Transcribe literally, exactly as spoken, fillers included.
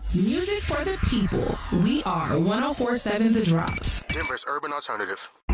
Music for the people. We are one oh four point seven The Drop. Denver's urban alternative.